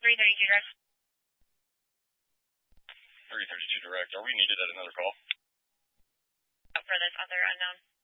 332 direct. 332 direct. Are we needed at another call? For this other unknown.